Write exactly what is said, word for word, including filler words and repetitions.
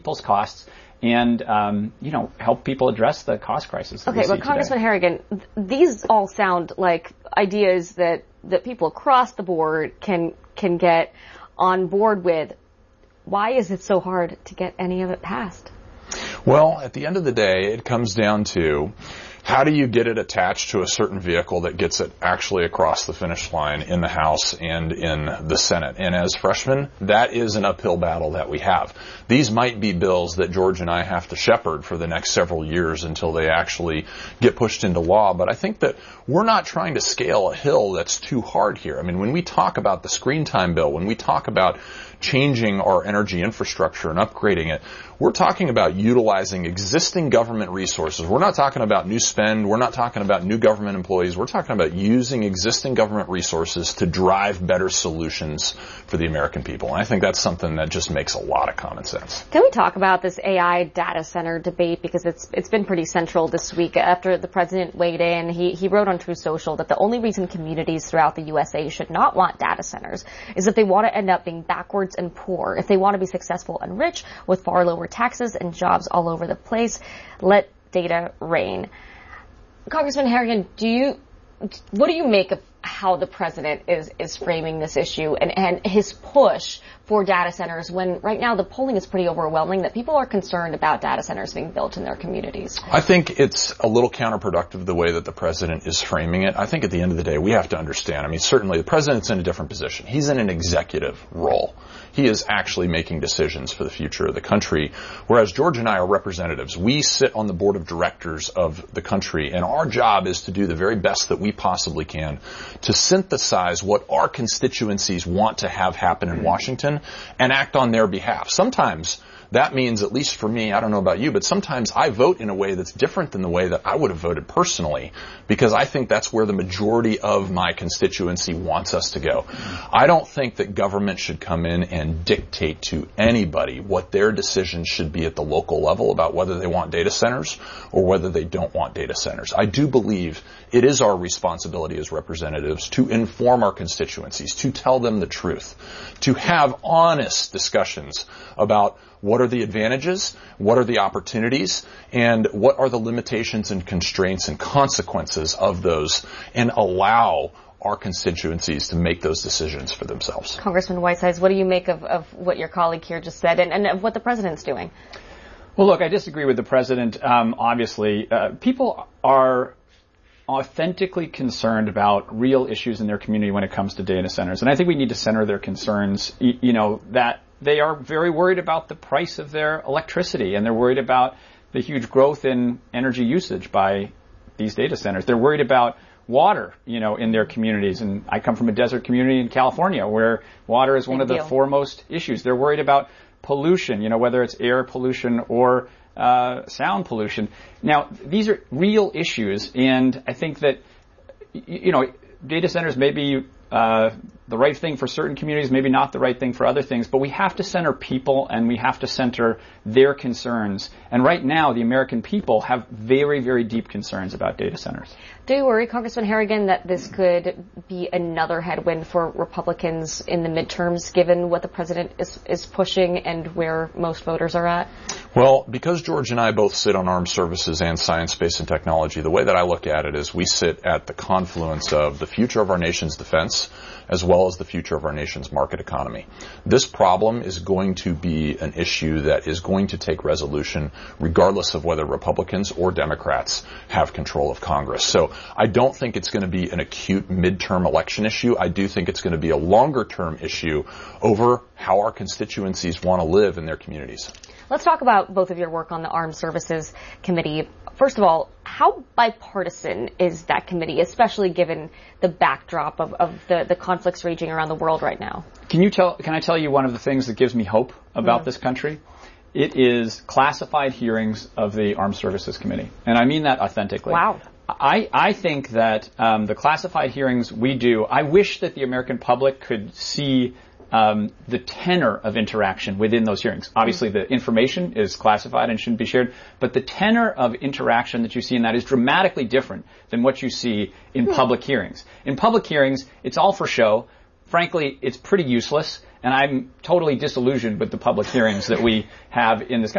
people's costs and, um, you know, help people address the cost crisis. Okay, but Congressman today. Harrigan, th- these all sound like ideas that, that people across the board can can get on board with. Why is it so hard to get any of it passed? Well, at the end of the day, it comes down to how do you get it attached to a certain vehicle that gets it actually across the finish line in the House and in the Senate? And as freshmen, that is an uphill battle that we have. These might be bills that George and I have to shepherd for the next several years until they actually get pushed into law. But I think that we're not trying to scale a hill that's too hard here. I mean, when we talk about the screen time bill, when we talk about changing our energy infrastructure and upgrading it, we're talking about utilizing existing government resources. We're not talking about new spend. We're not talking about new government employees. We're talking about using existing government resources to drive better solutions for the American people. And I think that's something that just makes a lot of common sense. Can we talk about this A I data center debate? Because it's it's been pretty central this week. After the president weighed in, he, he wrote on Truth Social that the only reason communities throughout the U S A should not want data centers is if they want to end up being backwards and poor. If they want to be successful and rich with far lower taxes and jobs all over the place, let data reign. Congressman Harrigan, do you, what do you make of how the president is, is framing this issue and, and his push for data centers when right now the polling is pretty overwhelming that people are concerned about data centers being built in their communities? I think it's a little counterproductive the way that the president is framing it. I think at the end of the day, we have to understand. I mean, certainly the president's in a different position. He's in an executive role. He is actually making decisions for the future of the country, whereas George and I are representatives. We sit on the board of directors of the country, and our job is to do the very best that we possibly can to synthesize what our constituencies want to have happen in Washington and act on their behalf. Sometimes that means, at least for me, I don't know about you, but sometimes I vote in a way that's different than the way that I would have voted personally, because I think that's where the majority of my constituency wants us to go. I don't think that government should come in and dictate to anybody what their decisions should be at the local level about whether they want data centers or whether they don't want data centers. I do believe it is our responsibility as representatives to inform our constituencies, to tell them the truth, to have honest discussions about what are the advantages, what are the opportunities, and what are the limitations and constraints and consequences of those, and allow our constituencies to make those decisions for themselves. Congressman Whitesides, what do you make of, of what your colleague here just said and, and of what the president's doing? Well, look, I disagree with the president, um, obviously. Uh, people are authentically concerned about real issues in their community when it comes to data centers. And I think we need to center their concerns, you, you know, that they are very worried about the price of their electricity, and they're worried about the huge growth in energy usage by these data centers. They're worried about water, you know, in their communities. And I come from a desert community in California where water is one Big of the deal. foremost issues. They're worried about pollution, you know, whether it's air pollution or uh, sound pollution. Now, these are real issues, and I think that, you know, data centers may be uh, the right thing for certain communities, maybe not the right thing for other things, but we have to center people and we have to center their concerns. And right now, the American people have very, very deep concerns about data centers. Do you worry, Congressman Harrigan, that this could be another headwind for Republicans in the midterms, given what the president is, is pushing and where most voters are at? Well, because George and I both sit on armed services and science, space, and technology, the way that I look at it is we sit at the confluence of the future of our nation's defense as well as the future of our nation's market economy. This problem is going to be an issue that is going to take resolution regardless of whether Republicans or Democrats have control of Congress. So I don't think it's going to be an acute midterm election issue. I do think it's going to be a longer term issue over how our constituencies want to live in their communities. Let's talk about both of your work on the Armed Services Committee. First of all, how bipartisan is that committee, especially given the backdrop of, of the, the conflicts raging around the world right now? Can you tell, can I tell you one of the things that gives me hope about mm. this country? It is classified hearings of the Armed Services Committee. And I mean that authentically. Wow. I, I think that um, the classified hearings we do, I wish that the American public could see Um, the tenor of interaction within those hearings. Obviously, the information is classified and shouldn't be shared, but the tenor of interaction that you see in that is dramatically different than what you see in public hearings. In public hearings, it's all for show. Frankly, it's pretty useless, and I'm totally disillusioned with the public hearings that we have in this country.